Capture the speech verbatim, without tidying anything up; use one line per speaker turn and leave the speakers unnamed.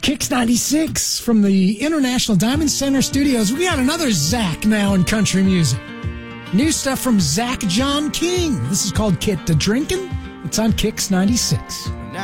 Kicks ninety-six from the International Diamond Center Studios. We got another Zach now in country music. New stuff from Zach John King. This is called Get to Drinkin'. It's on Kicks ninety-six.